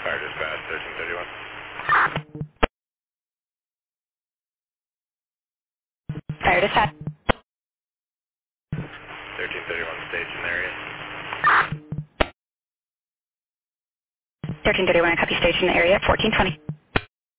Fire dispatch, 1331. Fire dispatch. 1331 station area. 1331, copy station area, 1420.